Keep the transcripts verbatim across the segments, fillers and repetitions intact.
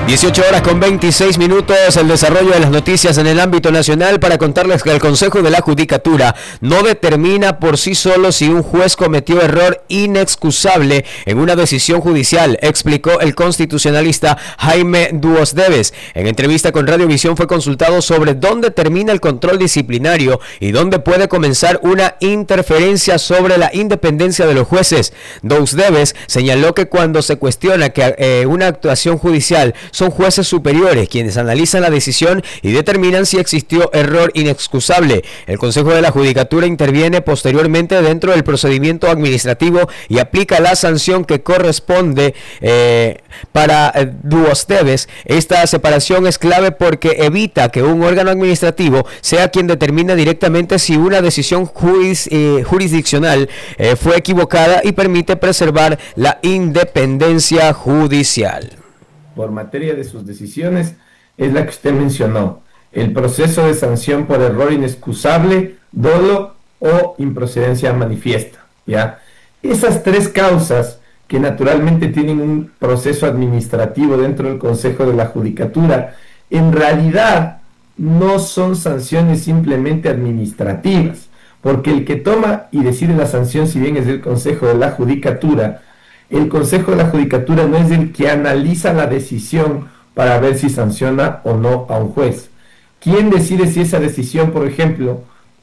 dieciocho horas con veintiséis minutos, el desarrollo de las noticias en el ámbito nacional para contarles que el Consejo de la Judicatura no determina por sí solo si un juez cometió error inexcusable en una decisión judicial, explicó el constitucionalista Jaime Duosdeves. En entrevista con Radiovisión fue consultado sobre dónde termina el control disciplinario y dónde puede comenzar una interferencia sobre la independencia de los jueces. Duosdeves señaló que cuando se cuestiona que eh, una actuación judicial son jueces superiores quienes analizan la decisión y determinan si existió error inexcusable. El Consejo de la Judicatura interviene posteriormente dentro del procedimiento administrativo y aplica la sanción que corresponde eh, para eh, Duosdeves. Esta separación es clave porque evita que un órgano administrativo sea quien determina directamente si una decisión juris, eh, jurisdiccional eh, fue equivocada y permite preservar la independencia judicial. Por materia de sus decisiones, es la que usted mencionó, el proceso de sanción por error inexcusable, dolo o improcedencia manifiesta, ¿ya? Esas tres causas que naturalmente tienen un proceso administrativo dentro del Consejo de la Judicatura, en realidad no son sanciones simplemente administrativas, porque el que toma y decide la sanción, si bien es del Consejo de la Judicatura, el Consejo de la Judicatura no es el que analiza la decisión para ver si sanciona o no a un juez. ¿Quién decide si esa decisión, por ejemplo,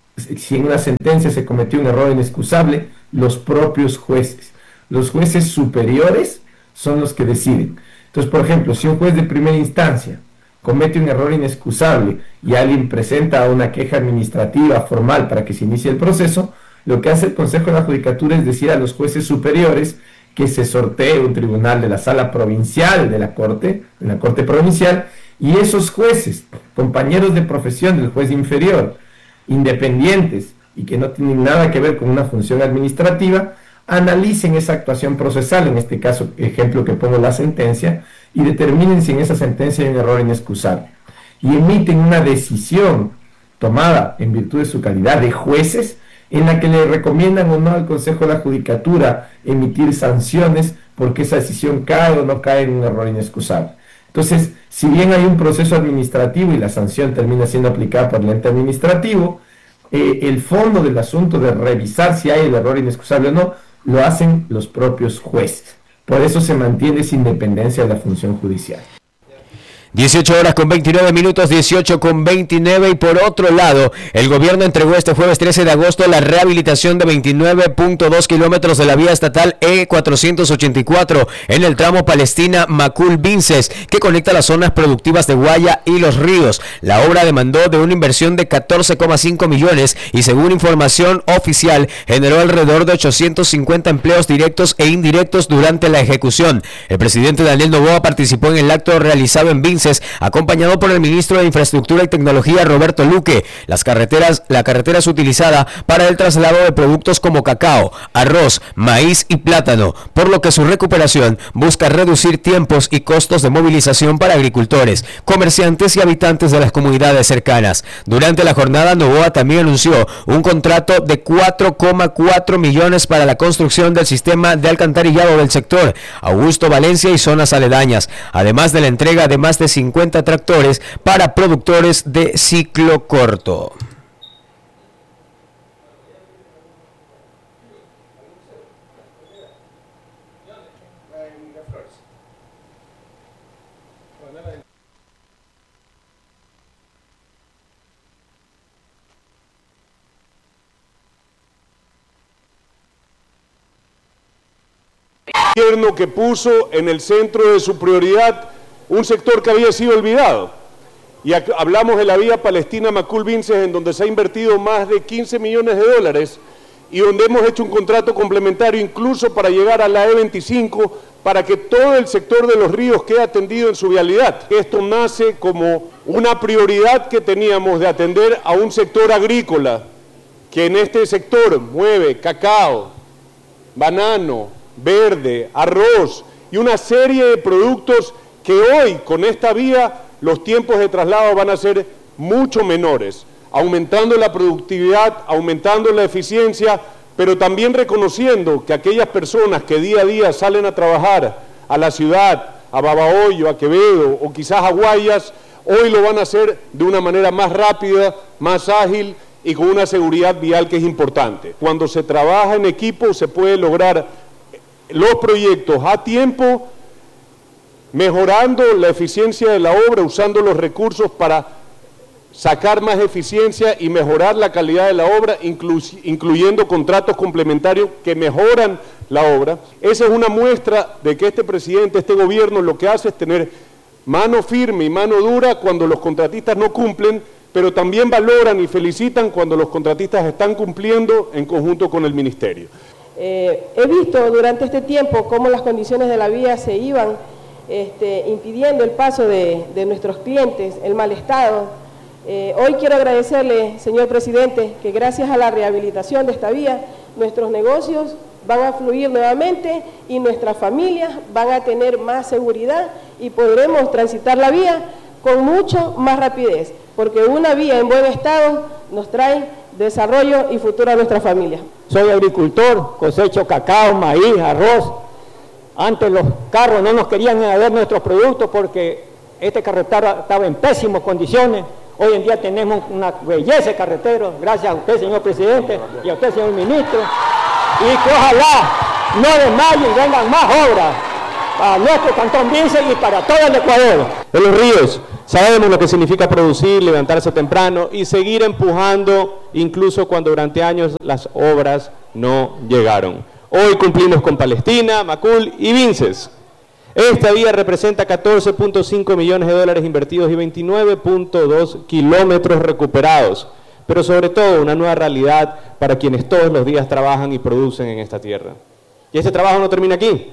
si en una sentencia se cometió un error inexcusable? Los propios jueces. Los jueces superiores son los que deciden. Entonces, por ejemplo, si un juez de primera instancia comete un error inexcusable y alguien presenta una queja administrativa formal para que se inicie el proceso, lo que hace el Consejo de la Judicatura es decir a los jueces superiores que se sortee un tribunal de la sala provincial de la corte, de la corte provincial, y esos jueces, compañeros de profesión del juez inferior, independientes y que no tienen nada que ver con una función administrativa, analicen esa actuación procesal, en este caso, ejemplo que pongo, la sentencia, y determinen si en esa sentencia hay un error inexcusable. Y emiten una decisión tomada en virtud de su calidad de jueces, en la que le recomiendan o no al Consejo de la Judicatura emitir sanciones porque esa decisión cae o no cae en un error inexcusable. Entonces, si bien hay un proceso administrativo y la sanción termina siendo aplicada por el ente administrativo, eh, el fondo del asunto de revisar si hay el error inexcusable o no, lo hacen los propios jueces. Por eso se mantiene esa independencia de la función judicial. dieciocho horas con veintinueve minutos, dieciocho con veintinueve, y por otro lado, el gobierno entregó este jueves trece de agosto la rehabilitación de veintinueve punto dos kilómetros de la vía estatal E cuatrocientos ochenta y cuatro en el tramo Palestina-Macul-Vinces, que conecta las zonas productivas de Guaya y Los Ríos. La obra demandó de una inversión de catorce coma cinco millones y, según información oficial, generó alrededor de ochocientos cincuenta empleos directos e indirectos durante la ejecución. El presidente Daniel Noboa participó en el acto realizado en Vinces, acompañado por el ministro de Infraestructura y Tecnología, Roberto Luque. Las carreteras, la carretera es utilizada para el traslado de productos como cacao, arroz, maíz y plátano, por lo que su recuperación busca reducir tiempos y costos de movilización para agricultores, comerciantes y habitantes de las comunidades cercanas. Durante la jornada, Noboa también anunció un contrato de cuatro coma cuatro millones para la construcción del sistema de alcantarillado del sector Augusto Valencia y zonas aledañas, además de la entrega de más de cincuenta tractores para productores de ciclo corto. Gobierno que puso en el centro de su prioridad un sector que había sido olvidado. Y hablamos de la vía Palestina-Macul-Vinces, en donde se ha invertido más de quince millones de dólares y donde hemos hecho un contrato complementario incluso para llegar a la E veinticinco, para que todo el sector de Los Ríos quede atendido en su vialidad. Esto nace como una prioridad que teníamos de atender a un sector agrícola que en este sector mueve cacao, banano, verde, arroz y una serie de productos que hoy con esta vía los tiempos de traslado van a ser mucho menores, aumentando la productividad, aumentando la eficiencia, pero también reconociendo que aquellas personas que día a día salen a trabajar a la ciudad, a Babahoyo, a Quevedo o quizás a Guayas, hoy lo van a hacer de una manera más rápida, más ágil y con una seguridad vial que es importante. Cuando se trabaja en equipo se puede lograr los proyectos a tiempo, mejorando la eficiencia de la obra, usando los recursos para sacar más eficiencia y mejorar la calidad de la obra, inclu incluyendo contratos complementarios que mejoran la obra. Esa es una muestra de que este presidente, este gobierno, lo que hace es tener mano firme y mano dura cuando los contratistas no cumplen, pero también valoran y felicitan cuando los contratistas están cumpliendo en conjunto con el ministerio. Eh, he visto durante este tiempo cómo las condiciones de la vía se iban este, impidiendo el paso de, de nuestros clientes, el mal estado. Eh, hoy quiero agradecerle, señor presidente, que gracias a la rehabilitación de esta vía, nuestros negocios van a fluir nuevamente y nuestras familias van a tener más seguridad y podremos transitar la vía con mucho más rapidez, porque una vía en buen estado nos trae desarrollo y futuro a nuestra familia. Soy agricultor, cosecho cacao, maíz, arroz. Antes los carros no nos querían ver nuestros productos porque este carretero estaba en pésimas condiciones. Hoy en día tenemos una belleza de carretero, gracias a usted, señor presidente, y a usted, señor ministro, y que ojalá no desmayen y vengan más obras para nuestro Cantón Vinces y para todo el Ecuador. En Los Ríos sabemos lo que significa producir, levantarse temprano y seguir empujando incluso cuando durante años las obras no llegaron. Hoy cumplimos con Palestina, Macul y Vinces. Esta vía representa catorce punto cinco millones de dólares invertidos y veintinueve punto dos kilómetros recuperados, pero sobre todo una nueva realidad para quienes todos los días trabajan y producen en esta tierra. Y este trabajo no termina aquí.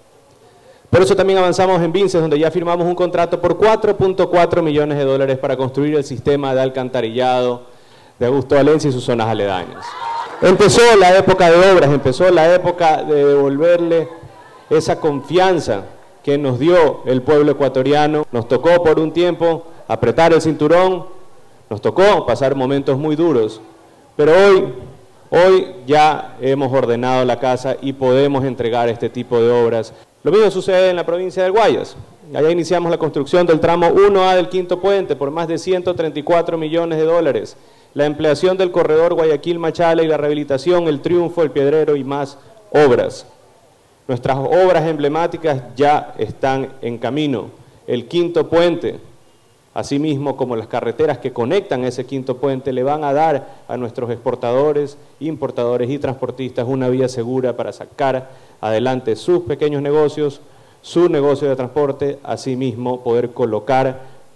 Por eso también avanzamos en Vinces, donde ya firmamos un contrato por cuatro punto cuatro millones de dólares para construir el sistema de alcantarillado de Augusto Valencia y sus zonas aledañas. Empezó la época de obras, empezó la época de devolverle esa confianza que nos dio el pueblo ecuatoriano. Nos tocó por un tiempo apretar el cinturón, nos tocó pasar momentos muy duros, pero hoy, hoy ya hemos ordenado la casa y podemos entregar este tipo de obras. Lo mismo sucede en la provincia del Guayas. Allá iniciamos la construcción del tramo uno A del quinto puente por más de ciento treinta y cuatro millones de dólares, la ampliación del corredor Guayaquil-Machala y la rehabilitación, el Triunfo, el Piedrero y más obras. Nuestras obras emblemáticas ya están en camino. El quinto puente, asimismo como las carreteras que conectan ese quinto puente, le van a dar a nuestros exportadores, importadores y transportistas una vía segura para sacar adelante sus pequeños negocios, su negocio de transporte, asimismo poder colocar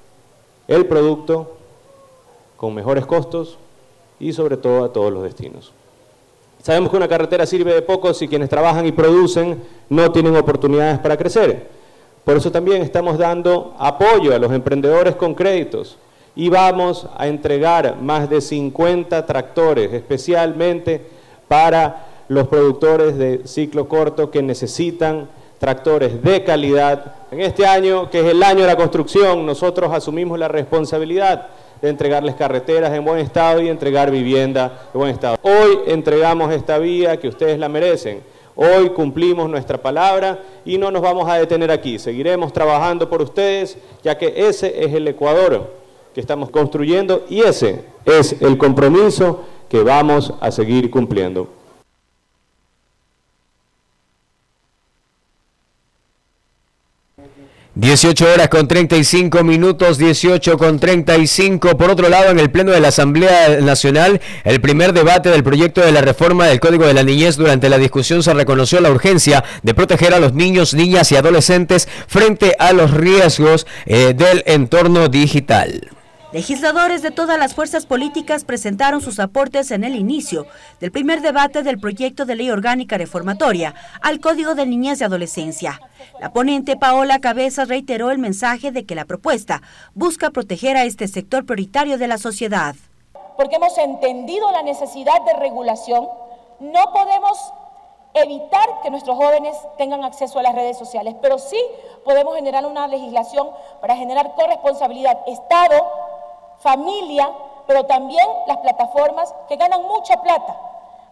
el producto con mejores costos y sobre todo a todos los destinos. Sabemos que una carretera sirve de poco si quienes trabajan y producen no tienen oportunidades para crecer. Por eso también estamos dando apoyo a los emprendedores con créditos y vamos a entregar más de cincuenta tractores, especialmente para los productores de ciclo corto que necesitan tractores de calidad. En este año, que es el año de la construcción, nosotros asumimos la responsabilidad de entregarles carreteras en buen estado y entregar vivienda en buen estado. Hoy entregamos esta vía que ustedes la merecen. Hoy cumplimos nuestra palabra y no nos vamos a detener aquí. Seguiremos trabajando por ustedes, ya que ese es el Ecuador que estamos construyendo y ese es el compromiso que vamos a seguir cumpliendo. dieciocho horas con treinta y cinco minutos, dieciocho con treinta y cinco. Por otro lado, en el Pleno de la Asamblea Nacional, el primer debate del proyecto de la reforma del Código de la Niñez. Durante la discusión se reconoció la urgencia de proteger a los niños, niñas y adolescentes frente a los riesgos eh, del entorno digital. Legisladores de todas las fuerzas políticas presentaron sus aportes en el inicio del primer debate del proyecto de ley orgánica reformatoria al Código de Niñez y Adolescencia. La ponente Paola Cabezas reiteró el mensaje de que la propuesta busca proteger a este sector prioritario de la sociedad. Porque hemos entendido la necesidad de regulación, no podemos evitar que nuestros jóvenes tengan acceso a las redes sociales, pero sí podemos generar una legislación para generar corresponsabilidad, Estado, familia, pero también las plataformas que ganan mucha plata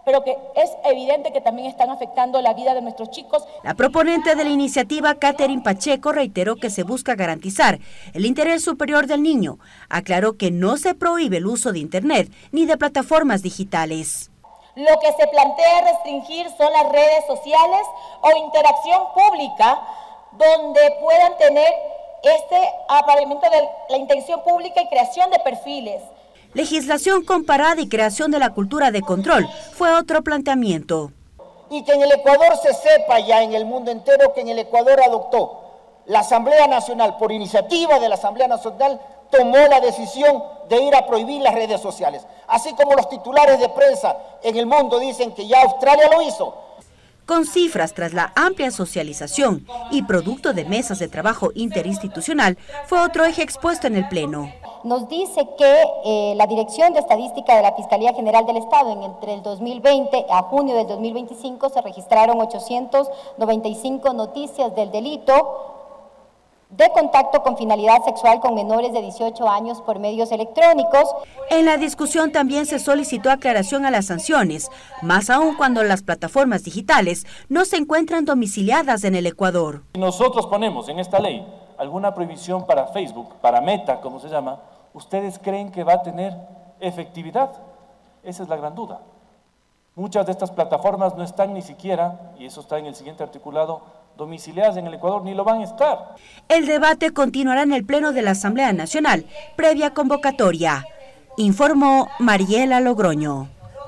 pero que es evidente que también están afectando la vida de nuestros chicos. La proponente de la iniciativa, Catherine Pacheco, reiteró que se busca garantizar el interés superior del niño. Aclaró que no se prohíbe el uso de Internet ni de plataformas digitales. Lo que se plantea restringir son las redes sociales o interacción pública donde puedan tener este apareamiento de la intención pública y creación de perfiles. Legislación comparada y creación de la cultura de control fue otro planteamiento. Y que en el Ecuador se sepa ya en el mundo entero que en el Ecuador adoptó la Asamblea Nacional, por iniciativa de la Asamblea Nacional, tomó la decisión de ir a prohibir las redes sociales. Así como los titulares de prensa en el mundo dicen que ya Australia lo hizo. Con cifras tras la amplia socialización y producto de mesas de trabajo interinstitucional, fue otro eje expuesto en el Pleno. Nos dice que eh, la Dirección de Estadística de la Fiscalía General del Estado, en, entre el dos mil veinte a junio del dos mil veinticinco, se registraron ochocientas noventa y cinco noticias del delito de contacto con finalidad sexual con menores de dieciocho años por medios electrónicos. En la discusión también se solicitó aclaración a las sanciones, más aún cuando las plataformas digitales no se encuentran domiciliadas en el Ecuador. Si nosotros ponemos en esta ley alguna prohibición para Facebook, para Meta, como se llama, ¿ustedes creen que va a tener efectividad? Esa es la gran duda. Muchas de estas plataformas no están ni siquiera, y eso está en el siguiente articulado, domiciliadas en el Ecuador, ni lo van a estar. El debate continuará en el Pleno de la Asamblea Nacional, previa convocatoria, informó Mariela Logroño.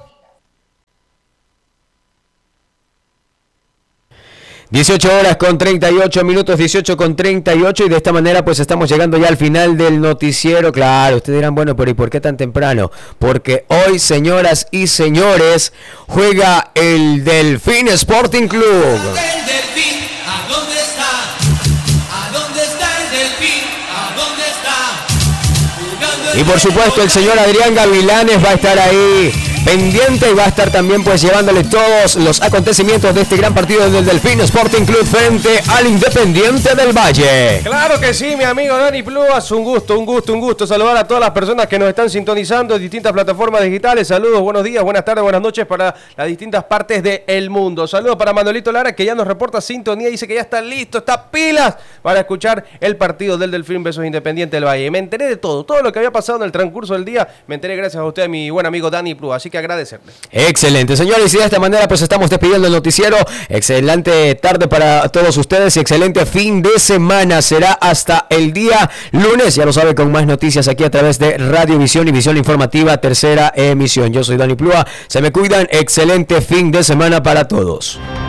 dieciocho horas con treinta y ocho minutos, dieciocho con treinta y ocho, y de esta manera pues estamos llegando ya al final del noticiero. Claro, ustedes dirán, bueno, pero ¿y por qué tan temprano? Porque hoy, señoras y señores, juega el Delfín Sporting Club. El Delfín, ¿a dónde está? ¿A dónde está el Delfín? ¿A dónde está? Y por supuesto el señor Adrián Gavilanes va a estar ahí pendiente y va a estar también pues llevándole todos los acontecimientos de este gran partido del Delfín Sporting Club frente al Independiente del Valle. Claro que sí, mi amigo Dani Pluas, un gusto, un gusto, un gusto saludar a todas las personas que nos están sintonizando en distintas plataformas digitales. Saludos, buenos días, buenas tardes, buenas noches para las distintas partes del mundo. Saludos para Manuelito Lara, que ya nos reporta sintonía, dice que ya está listo, está pilas para escuchar el partido del Delfín versus Independiente del Valle. Me enteré de todo, todo lo que había pasado en el transcurso del día, me enteré gracias a usted, mi buen amigo Dani Pluas, así que agradecerle. Excelente, señores, y de esta manera pues estamos despidiendo el noticiero. Excelente tarde para todos ustedes y excelente fin de semana. Será hasta el día lunes, ya lo sabe, con más noticias aquí a través de Radio Visión y Visión Informativa, tercera emisión. Yo soy Dani Plúa, se me cuidan, excelente fin de semana para todos.